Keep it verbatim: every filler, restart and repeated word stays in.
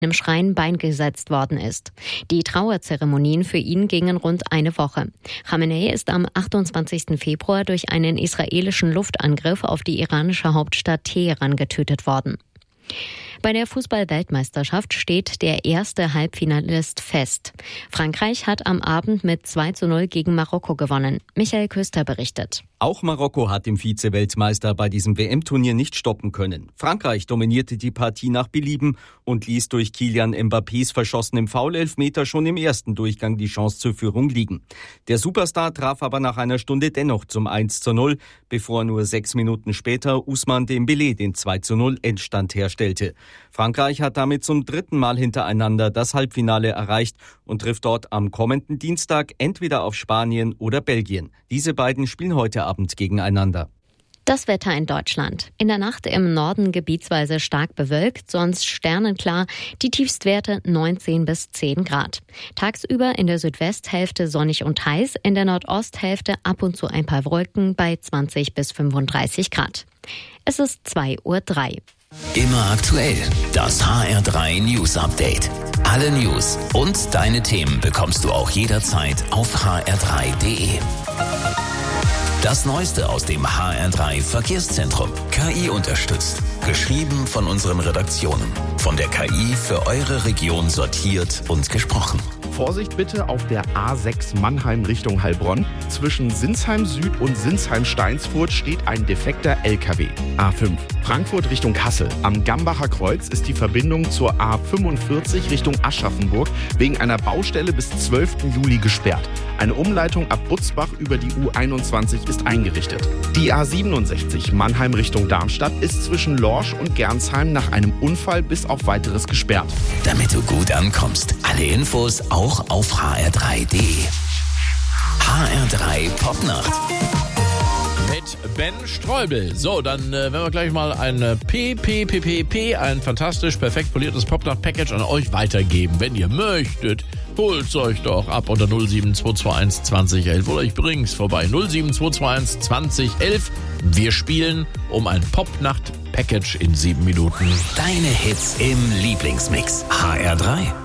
im Schrein beigesetzt worden ist. Die Trauerzeremonien für ihn gingen rund eine Woche. Khamenei ist am achtundzwanzigsten Februar durch einen israelischen Luftangriff auf die iranische Hauptstadt Teheran getötet worden. Bei der Fußball-Weltmeisterschaft steht der erste Halbfinalist fest. Frankreich hat am Abend mit zwei zu null gegen Marokko gewonnen. Michael Köster berichtet. Auch Marokko hat den Vize-Weltmeister bei diesem W M-Turnier nicht stoppen können. Frankreich dominierte die Partie nach Belieben und ließ durch Kylian Mbappés verschossenem Foul-Elfmeter schon im ersten Durchgang die Chance zur Führung liegen. Der Superstar traf aber nach einer Stunde dennoch zum eins zu null, bevor nur sechs Minuten später Ousmane Dembélé den zwei zu null Endstand herstellte. Frankreich hat damit zum dritten Mal hintereinander das Halbfinale erreicht und trifft dort am kommenden Dienstag entweder auf Spanien oder Belgien. Diese beiden spielen heute Abend gegeneinander. Das Wetter in Deutschland. In der Nacht im Norden gebietsweise stark bewölkt, sonst sternenklar, die Tiefstwerte neunzehn bis zehn Grad. Tagsüber in der Südwesthälfte sonnig und heiß, in der Nordosthälfte ab und zu ein paar Wolken bei zwanzig bis fünfunddreißig Grad. Es ist zwei Uhr drei. Immer aktuell, das H R drei News Update. Alle News und deine Themen bekommst du auch jederzeit auf h r drei punkt d e. Das Neueste aus dem H R drei Verkehrszentrum. K I unterstützt. Geschrieben von unseren Redaktionen. Von der K I für eure Region sortiert und gesprochen. Vorsicht bitte auf der A sechs Mannheim Richtung Heilbronn. Zwischen Sinsheim Süd und Sinsheim Steinsfurt steht ein defekter L K W. A fünf Frankfurt Richtung Kassel. Am Gambacher Kreuz ist die Verbindung zur A fünfundvierzig Richtung Aschaffenburg wegen einer Baustelle bis zwölften Juli gesperrt. Eine Umleitung ab Butzbach über die U einundzwanzig ist eingerichtet. Die A siebenundsechzig Mannheim Richtung Darmstadt ist zwischen Lorsch und Gernsheim nach einem Unfall bis auf weiteres gesperrt. Damit du gut ankommst, alle Infos auch auf h r drei punkt d e. H R drei Popnacht. Mit Ben Streubel. So, dann äh, werden wir gleich mal ein äh, P P P P P, ein fantastisch perfekt poliertes Popnacht-Package an euch weitergeben. Wenn ihr möchtet, holt's euch doch ab unter null sieben zwei zwei eins zwanzig elf oder ich bring's vorbei. null sieben zwei zwei eins zwanzig elf. Wir spielen um ein Popnacht-Package in sieben Minuten. Deine Hits im Lieblingsmix. H R drei.